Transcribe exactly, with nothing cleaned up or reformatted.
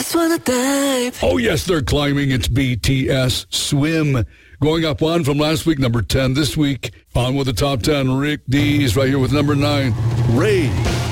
just wanna dive. Oh, yes, they're climbing. It's B T S Swim. Going up one from last week, number ten this week. On with the top ten, Rick Dees right here with number nine, Ray.